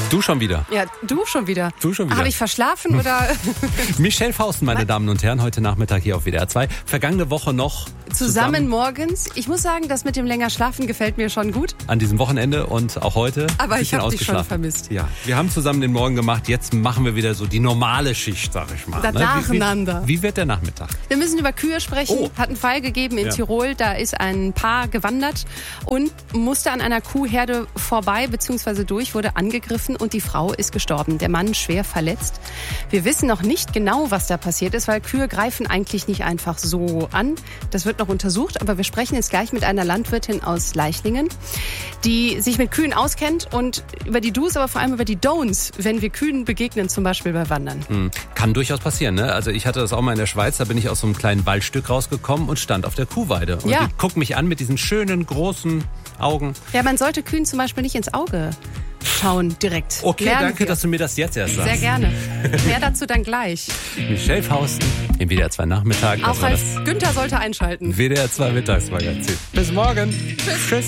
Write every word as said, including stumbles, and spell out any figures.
Du schon wieder. Ja, du schon wieder. Du schon wieder. Habe ich verschlafen oder? Michelle Fausten, meine Damen und Herren, heute Nachmittag hier auf W D R zwei. Vergangene Woche noch Zusammen, zusammen morgens. Ich muss sagen, das mit dem länger Schlafen gefällt mir schon gut. an diesem Wochenende und auch heute. Aber ich bisschen habe dich schon ausgeschlafen. vermisst. Ja, wir haben zusammen den Morgen gemacht. Jetzt machen wir wieder so die normale Schicht, sag ich mal. Das ne? Nacheinander. Wie, wie, wie wird der Nachmittag? Wir müssen über Kühe sprechen. Oh. Hat einen Fall gegeben in Ja. Tirol. Da ist ein Paar gewandert und musste an einer Kuhherde vorbei bzw. durch, wurde angegriffen und die Frau ist gestorben. Der Mann schwer verletzt. Wir wissen noch nicht genau, was da passiert ist, weil Kühe greifen eigentlich nicht einfach so an. Das wird noch untersucht, aber wir sprechen jetzt gleich mit einer Landwirtin aus Leichlingen, die sich mit Kühen auskennt und über die Do's, aber vor allem über die Don'ts, wenn wir Kühen begegnen, zum Beispiel bei Wandern. Hm. Kann durchaus passieren, ne? Also ich hatte das auch mal in der Schweiz, da bin ich aus so einem kleinen Waldstück rausgekommen und stand auf der Kuhweide. Und Ja. die guckt mich an mit diesen schönen, großen Augen. Ja, man sollte Kühen zum Beispiel nicht ins Auge schauen direkt. Okay, Lernen danke, wir. dass du mir das jetzt erst sagst. Sehr gerne. Mehr dazu dann gleich. Michelle Fausten im W D R zwei Nachmittag. Das Auch war als das Günther sollte einschalten. W D R zwei Mittagsmagazin. Bis morgen. Tschüss. Tschüss.